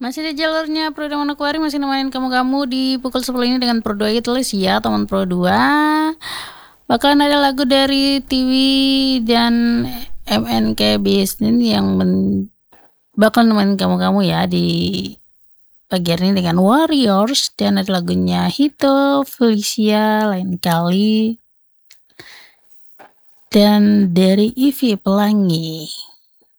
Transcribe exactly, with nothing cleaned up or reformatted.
Masih di jalurnya Pro dan Manokwari, masih nemenin kamu-kamu di pukul sepuluh ini dengan Pro dua tulis ya teman Pro dua. Bakalan ada lagu dari T V dan M N K Business yang men- bakal nemenin kamu-kamu ya di pagi hari ini dengan Warriors, dan ada lagunya Hito Felicia lain kali, dan dari Ivy Pelangi.